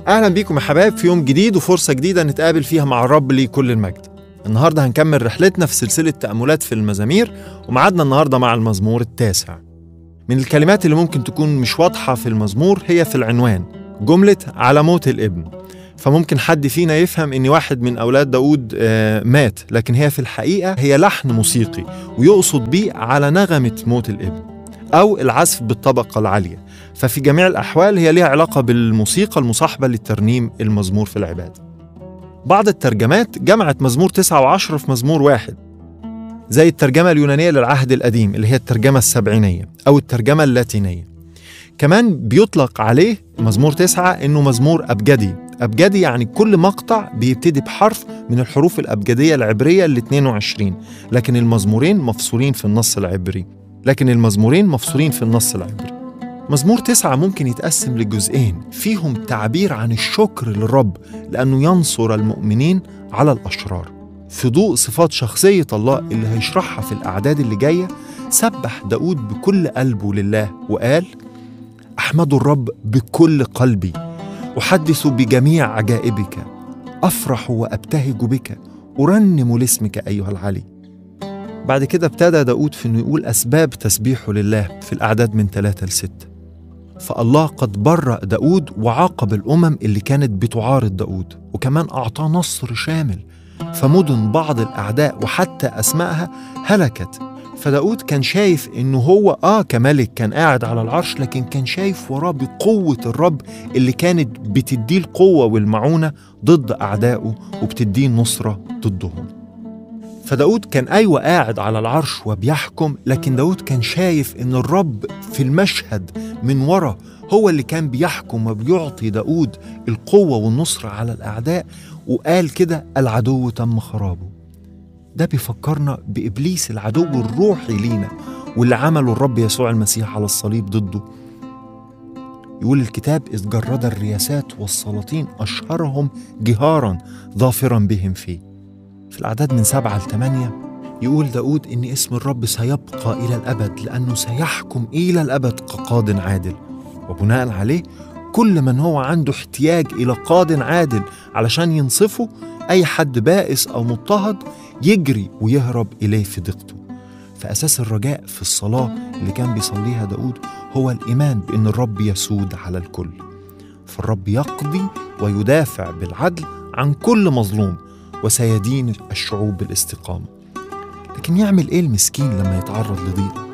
أهلا بيكم يا حبايب في يوم جديد وفرصة جديدة نتقابل فيها مع الرب ليه كل المجد. النهاردة هنكمل رحلتنا في سلسلة تأملات في المزامير، ومعادنا النهاردة مع المزمور 9. من الكلمات اللي ممكن تكون مش واضحة في المزمور هي في العنوان جملة على موت الابن. فممكن حد فينا يفهم إن واحد من أولاد داود مات، لكن هي في الحقيقة هي لحن موسيقي ويقصد بيه على نغمة موت الابن أو العزف بالطبقة العالية. ففي جميع الأحوال هي ليها علاقة بالموسيقى المصاحبة للترنيم المزمور في العبادة. بعض الترجمات جمعت مزمور 9 و10 في مزمور واحد، زي الترجمة اليونانية للعهد القديم اللي هي الترجمة السبعينية أو الترجمة اللاتينية. كمان بيطلق عليه مزمور 9 إنه مزمور أبجدي. أبجدي يعني كل مقطع بيبتدي بحرف من الحروف الأبجدية العبرية ال 22، لكن المزمورين مفصولين في النص العبري. مزمور 9 ممكن يتقسم لجزئين فيهم تعبير عن الشكر للرب لأنه ينصر المؤمنين على الأشرار. في ضوء صفات شخصية الله اللي هيشرحها في الأعداد اللي جاية، سبح داود بكل قلبه لله وقال: أحمد الرب بكل قلبي، أحدث بجميع عجائبك، أفرح وأبتهج بك، أرنم لاسمك أيها العلي. بعد كده ابتدى داود في أنه يقول أسباب تسبيحه لله في الأعداد من 3 ل6. فالله قد برأ داود وعاقب الأمم اللي كانت بتعارض داود، وكمان أعطاه نصر شامل، فمدن بعض الأعداء وحتى أسمائها هلكت. فداود كان شايف إنه هو كملك كان قاعد على العرش، لكن كان شايف وراه بقوة الرب اللي كانت بتديه القوة والمعونة ضد أعدائه وبتديه النصرة ضدهم. فداود كان قاعد على العرش وبيحكم، لكن داود كان شايف إن الرب في المشهد من ورا هو اللي كان بيحكم وبيعطي داود القوة والنصر على الأعداء. وقال كده: العدو تم خرابه. ده بيفكرنا بإبليس العدو الروحي لينا واللي عمله الرب يسوع المسيح على الصليب ضده. يقول الكتاب: إذ جرد الرياسات والسلاطين أشهرهم جهارا ظافرا بهم فيه. في الأعداد من 7 ل 8 يقول داود إن اسم الرب سيبقى إلى الأبد لأنه سيحكم إلى الأبد كقاض عادل. وبناء عليه كل من هو عنده احتياج إلى قاض عادل علشان ينصفه، أي حد بائس أو مضطهد يجري ويهرب إليه في ضيقته. فأساس الرجاء في الصلاة اللي كان بيصليها داود هو الإيمان بأن الرب يسود على الكل. فالرب يقضي ويدافع بالعدل عن كل مظلوم وسيدين الشعوب بالاستقامة. لكن يعمل إيه المسكين لما يتعرض لضيقة؟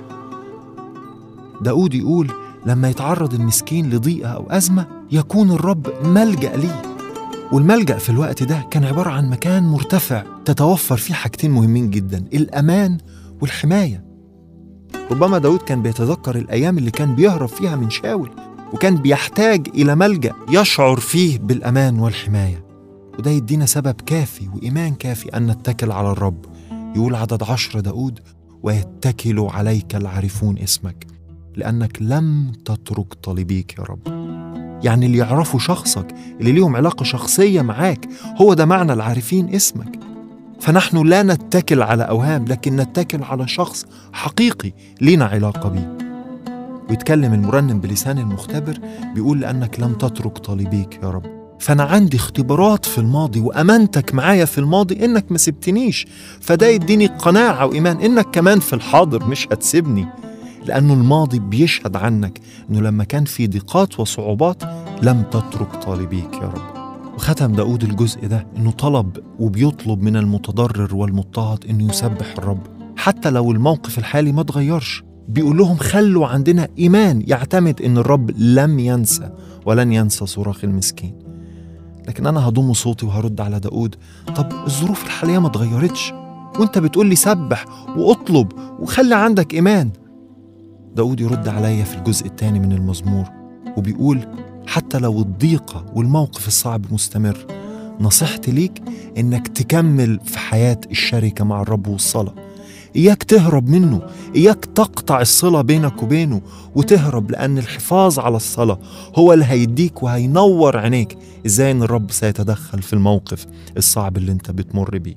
داود يقول: لما يتعرض المسكين لضيقة أو أزمة يكون الرب ملجأ ليه. والملجأ في الوقت ده كان عبارة عن مكان مرتفع تتوفر فيه حاجتين مهمين جدا: الأمان والحماية. ربما داود كان بيتذكر الأيام اللي كان بيهرب فيها من شاول، وكان بيحتاج إلى ملجأ يشعر فيه بالأمان والحماية. وده يدينا سبب كافي وإيمان كافي أن نتكل على الرب. يقول عدد 10 داود: ويتكل عليك العارفون اسمك لأنك لم تترك طالبيك يا رب. يعني اللي يعرفوا شخصك، اللي ليهم علاقة شخصية معاك، هو ده معنى العارفين اسمك. فنحن لا نتكل على أوهام، لكن نتكل على شخص حقيقي لينا علاقة بيه. ويتكلم المرنم بلسان المختبر بيقول: لأنك لم تترك طالبيك يا رب. فأنا عندي اختبارات في الماضي وأمانتك معايا في الماضي إنك ما سبتنيش، فده يديني قناعة وإيمان إنك كمان في الحاضر مش هتسيبني، لأنه الماضي بيشهد عنك إنه لما كان في ضيقات وصعوبات لم تترك طالبيك يا رب. وختم داود الجزء ده إنه طلب وبيطلب من المتضرر والمضطهد إنه يسبح الرب حتى لو الموقف الحالي ما تغيرش. بيقول لهم: خلوا عندنا إيمان يعتمد إن الرب لم ينسى ولن ينسى صراخ المسكين. لكن أنا هضم صوتي وهرد على داود: طب الظروف الحالية ما تغيرتش وانت بتقول لي سبح واطلب وخلي عندك إيمان. داود يرد عليا في الجزء الثاني من المزمور وبيقول: حتى لو الضيقة والموقف الصعب مستمر، نصيحتي ليك إنك تكمل في حياة الشركة مع الرب والصلاة. إياك تهرب منه، إياك تقطع الصلة بينك وبينه وتهرب، لأن الحفاظ على الصلاة هو اللي هيديك وهينور عينيك إزاي إن الرب سيتدخل في الموقف الصعب اللي انت بتمر بيه.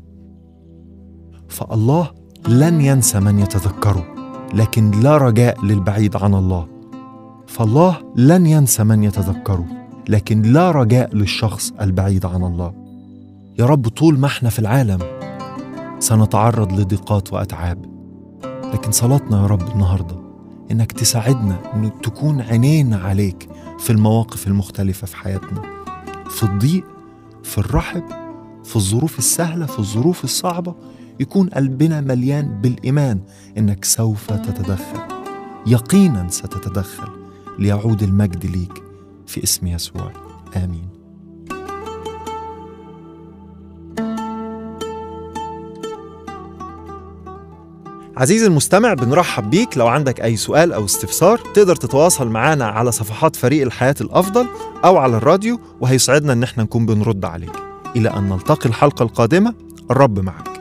فالله لن ينسى من يتذكره، لكن لا رجاء للبعيد عن الله. فالله لن ينسى من يتذكره، لكن لا رجاء للشخص البعيد عن الله. يا رب، طول ما احنا في العالم سنتعرض لضيقات وأتعاب، لكن صلاتنا يا رب النهاردة إنك تساعدنا إن تكون عينينا عليك في المواقف المختلفة في حياتنا، في الضيق، في الرحب، في الظروف السهلة، في الظروف الصعبة، يكون قلبنا مليان بالإيمان إنك سوف تتدخل، يقينا ستتدخل ليعود المجد ليك في اسم يسوع. آمين. عزيزي المستمع، بنرحب بيك. لو عندك أي سؤال أو استفسار تقدر تتواصل معنا على صفحات فريق الحياة الأفضل أو على الراديو، وهيسعدنا إن احنا نكون بنرد عليك. إلى أن نلتقي الحلقة القادمة، الرب معك.